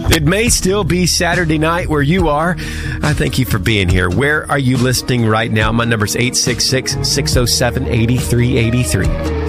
It may still be Saturday night where you are. I thank you for being here. Where are you listening right now? My number is 866-607-8383.